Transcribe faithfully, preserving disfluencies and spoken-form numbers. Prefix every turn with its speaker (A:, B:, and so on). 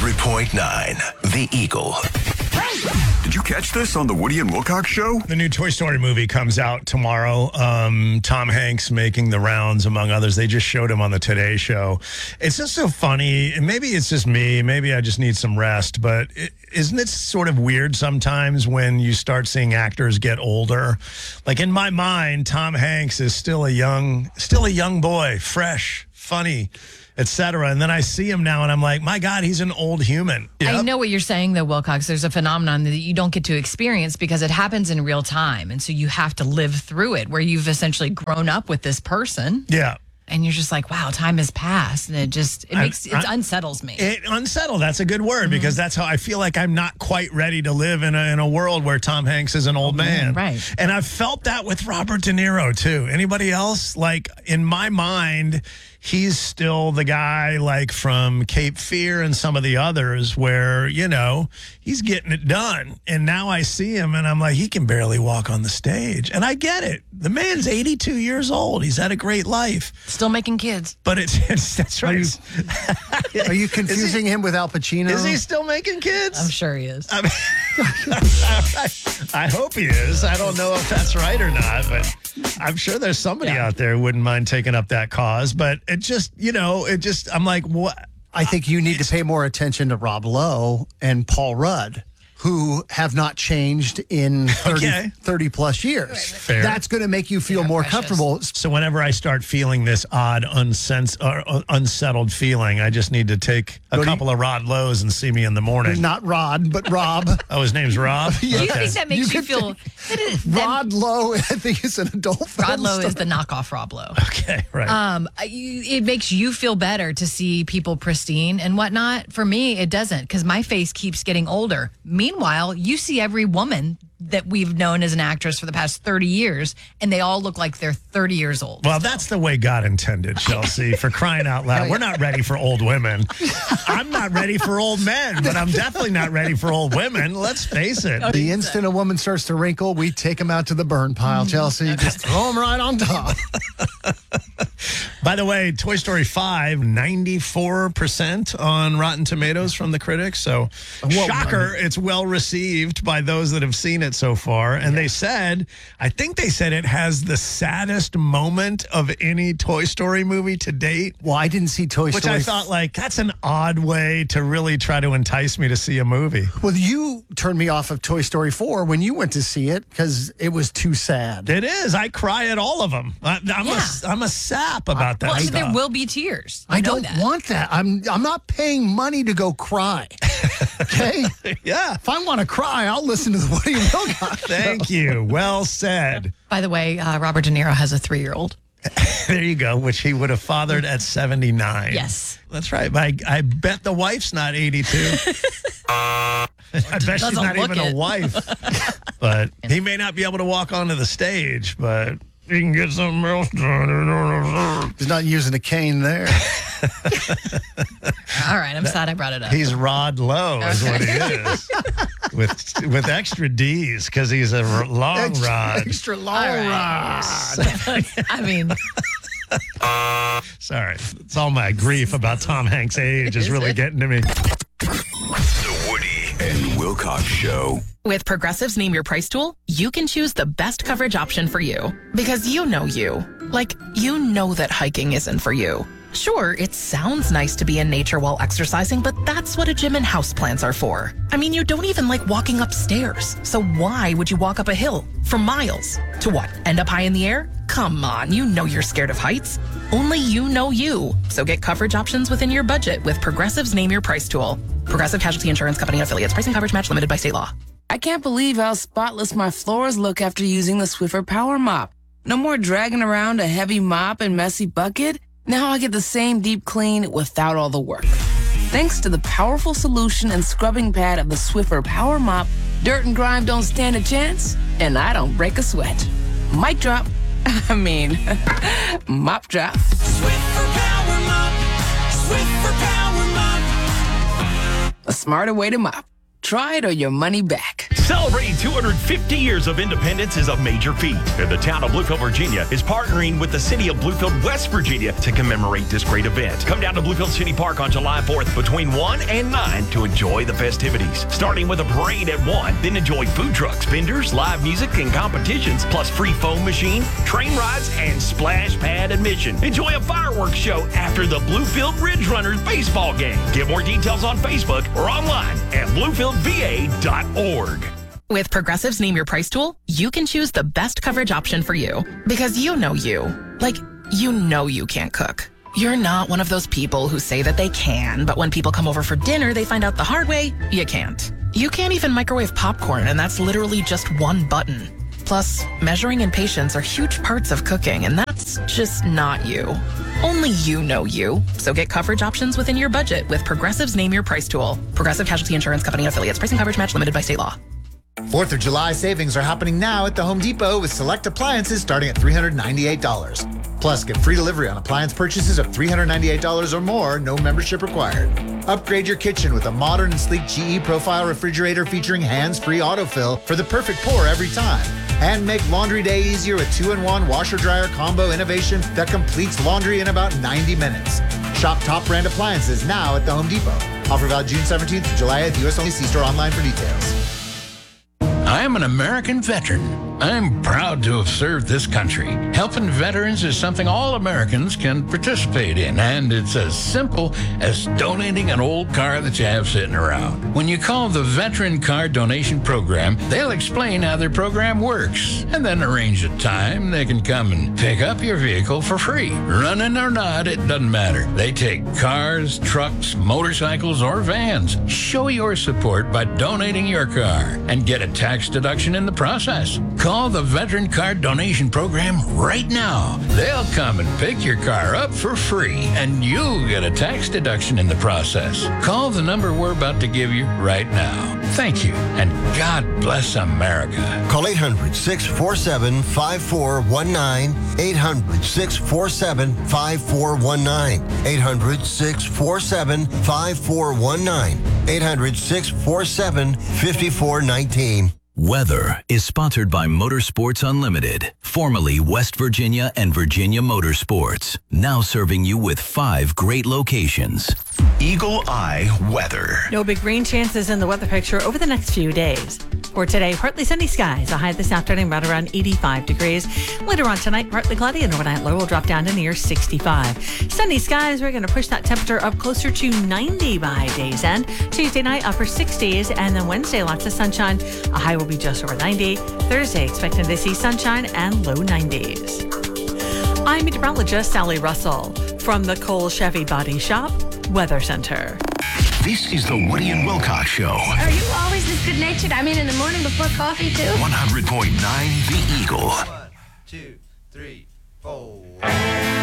A: ninety-three point nine, The Eagle.
B: Did you catch this on the Woody and Wilcox Show?
C: The new Toy Story movie comes out tomorrow. Um, Tom Hanks making the rounds, among others. They just showed him on the Today Show. It's just so funny. And maybe it's just me. Maybe I just need some rest. But it, isn't it sort of weird sometimes when you start seeing actors get older? Like in my mind, Tom Hanks is still a young, still a young boy, fresh, funny, et cetera. And then I see him now and I'm like, my God, he's an old human.
D: Yep. I know what you're saying, though, Wilcox. There's a phenomenon that you don't get to experience because it happens in real time. And so you have to live through it where you've essentially grown up with this person.
C: Yeah.
D: And you're just like, wow, time has passed. And it just, it makes, I, I, it unsettles me.
C: It unsettled. That's a good word mm-hmm. because that's how I feel like I'm not quite ready to live in a, in a world where Tom Hanks is an old man.
D: Mm, right.
C: And I've felt that with Robert De Niro, too. Anybody else? Like, in my mind, he's still the guy like from Cape Fear and some of the others where, you know, he's getting it done. And now I see him and I'm like, he can barely walk on the stage. And I get it. The man's eighty-two years old. He's had a great life.
D: Still making kids.
C: But it's, it's that's right.
E: Are you, are you confusing he, him with Al Pacino?
C: Is he still making kids?
D: I'm sure he is.
C: I mean, I, I hope he is. I don't know if that's right or not, but I'm sure there's somebody yeah. out there who wouldn't mind taking up that cause. But it just, you know, it just, I'm like, what?
E: I think you need to pay more attention to Rob Lowe and Paul Rudd, who have not changed in thirty, okay. thirty plus years.
C: Fair.
E: That's going to make you feel
D: yeah,
E: more
D: precious.
E: comfortable.
C: So whenever I start feeling this odd, unsens- or, uh, unsettled feeling, I just need to take a
E: Go
C: couple you, of Rod Lows and see me in the morning.
E: Not Rod, but Rob.
C: Oh, his name's Rob?
D: yeah.
C: Okay.
D: Do you think that makes you, you feel... That is, that,
E: Rod Lowe, I think, is an adult film
D: Rod Lowe
E: star.
D: is the knockoff Rob Lowe.
C: Okay, right.
D: Um, you, it makes you feel better to see people pristine and whatnot. For me, it doesn't, because my face keeps getting older. Meanwhile, you see every woman that we've known as an actress for the past thirty years, and they all look like they're thirty years old.
C: Well,
D: still.
C: that's the way God intended, Chelsea, for crying out loud. We're not ready for old women. I'm not ready for old men, but I'm definitely not ready for old women. Let's face it.
E: The instant a woman starts to wrinkle, we take them out to the burn pile, Chelsea. Just throw them right on top.
C: By the way, Toy Story five, ninety-four percent on Rotten Tomatoes from the critics. So,
E: Whoa,
C: shocker,
E: man.
C: It's well received by those that have seen it so far. And yeah. they said, I think they said it has the saddest moment of any Toy Story movie to date.
E: Well, I didn't see Toy
C: Which
E: Story.
C: Which I thought, like, that's an odd way to really try to entice me to see a movie.
E: Well, you turned me off of Toy Story four when you went to see it because it was too sad.
C: It is. I cry at all of them. I, I'm,
D: yeah.
C: a, I'm a sap about that
D: well,
C: stuff.
D: There will be tears.
E: I,
D: I
E: don't
D: that.
E: want that. I'm I'm not paying money to go cry. Okay?
C: Yeah.
E: If I want to cry, I'll listen to the Woody and Wilcox.
C: Thank you. Well said.
D: By the way, uh, Robert De Niro has a three-year-old.
C: There you go, which he would have fathered at seventy-nine.
D: Yes.
C: That's right. I, I bet the wife's not eighty-two. I bet she's not even
D: it.
C: a wife. But he may not be able to walk onto the stage, but he can get something else done.
E: He's not using a cane there.
D: All right, I'm that, sad I brought it up.
C: He's Rod Lowe is what he is. with with extra D's because he's a long
E: extra,
C: rod.
E: Extra long
D: right.
E: rod.
D: I mean...
C: Sorry. It's all my grief about Tom Hanks' age is really getting to me.
A: The Woody and Wilcox Show.
F: With Progressive's Name Your Price tool, you can choose the best coverage option for you. Because you know you. Like, you know that hiking isn't for you. Sure, it sounds nice to be in nature while exercising, but that's what a gym and houseplants are for. I mean, you don't even like walking upstairs. So why would you walk up a hill for miles? To what, end up high in the air? Come on, you know you're scared of heights. Only you know you. So get coverage options within your budget with Progressive's Name Your Price tool. Progressive Casualty Insurance Company and Affiliates. Pricing coverage match limited by state law.
G: I can't believe how spotless my floors look after using the Swiffer Power Mop. No more dragging around a heavy mop and messy bucket. Now I get the same deep clean without all the work. Thanks to the powerful solution and scrubbing pad of the Swiffer Power Mop, dirt and grime don't stand a chance, and I don't break a sweat. Mic drop. I mean, mop drop.
H: Swiffer Power Mop. Swiffer Power Mop.
G: A smarter way to mop. Try it or your money back.
I: Celebrating two hundred fifty years of independence is a major feat, and the town of Bluefield, Virginia is partnering with the city of Bluefield, West Virginia to commemorate this great event. Come down to Bluefield City Park on July fourth between one and nine to enjoy the festivities. Starting with a parade at one, then enjoy food trucks, vendors, live music, and competitions, plus free foam machine, train rides, and splash pad admission. Enjoy a fireworks show after the Bluefield Ridge Runners baseball game. Get more details on Facebook or online at bluefield v a dot org.
F: With Progressive's Name Your Price tool, you can choose the best coverage option for you. Because you know you. Like, you know you can't cook. You're not one of those people who say that they can, but when people come over for dinner, they find out the hard way, you can't. You can't even microwave popcorn, and that's literally just one button. Plus, measuring and patience are huge parts of cooking, and that's just not you. Only you know you. So get coverage options within your budget with Progressive's Name Your Price tool. Progressive Casualty Insurance Company and affiliates. Pricing coverage match limited by state law.
J: fourth of July savings are happening now at the Home Depot with select appliances starting at three hundred ninety-eight dollars. Plus, get free delivery on appliance purchases of three hundred ninety-eight dollars or more, no membership required. Upgrade your kitchen with a modern and sleek G E Profile refrigerator featuring hands-free autofill for the perfect pour every time. And make laundry day easier with two in one washer-dryer combo innovation that completes laundry in about ninety minutes. Shop top brand appliances now at the Home Depot. Offer valid June seventeenth to July eighth, U S only. See store online for details.
K: I am an American veteran. I'm proud to have served this country. Helping veterans is something all Americans can participate in, and it's as simple as donating an old car that you have sitting around. When you call the Veteran Car Donation Program, they'll explain how their program works, and then arrange a time they can come and pick up your vehicle for free. Running or not, it doesn't matter. They take cars, trucks, motorcycles, or vans. Show your support by donating your car and get a tax deduction in the process. Call the Veteran Car Donation Program right now. They'll come and pick your car up for free, and you'll get a tax deduction in the process. Call the number we're about to give you right now. Thank you, and God bless America.
L: Call eight hundred, six four seven, five four one nine, eight hundred, six four seven, five four one nine, eight hundred, six four seven, five four one nine, eight hundred, six four seven, five four one nine.
A: Weather is sponsored by Motorsports Unlimited, formerly West Virginia and Virginia Motorsports, now serving you with five great locations.
B: Eagle Eye Weather.
M: No big rain chances in the weather picture over the next few days. For today, partly sunny skies. A high this afternoon right around eighty-five degrees. Later on tonight, partly cloudy and overnight low will drop down to near sixty-five. Sunny skies, we're going to push that temperature up closer to ninety by day's end. Tuesday night, upper sixties, and then Wednesday, lots of sunshine. A high will be just over ninety. Thursday, expecting to see sunshine and low nineties. I'm meteorologist Sally Russell from the Cole Chevy Body Shop Weather Center.
A: This is the Woody and Wilcox Show.
N: Are you always this good-natured? I mean, in the morning before coffee, too?
A: one hundred point nine The Eagle.
O: One, two, three, four.